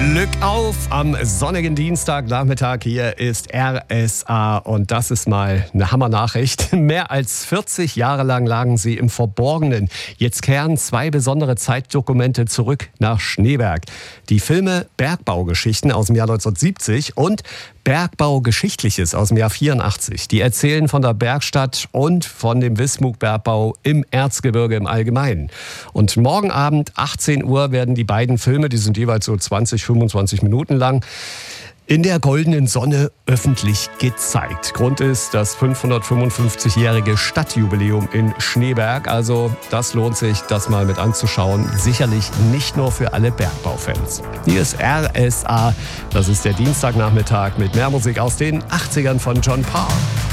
Glück auf am sonnigen Dienstagnachmittag. Hier ist RSA und das ist mal eine Hammernachricht. Mehr als 40 Jahre lang lagen sie im Verborgenen. Jetzt kehren 2 besondere Zeitdokumente zurück nach Schneeberg. Die Filme Bergbaugeschichten aus dem Jahr 1970 und Bergbaugeschichtliches aus dem Jahr 84. Die erzählen von der Bergstadt und von dem Wismut-Bergbau im Erzgebirge im Allgemeinen. Und morgen Abend 18 Uhr werden die beiden Filme, die sind jeweils so 20, 25 Minuten lang, in der goldenen Sonne öffentlich gezeigt. Grund ist das 555-jährige Stadtjubiläum in Schneeberg. Also das lohnt sich, das mal mit anzuschauen. Sicherlich nicht nur für alle Bergbaufans. Hier ist RSA. Das ist der Dienstagnachmittag mit mehr Musik aus den 80ern von John Parr.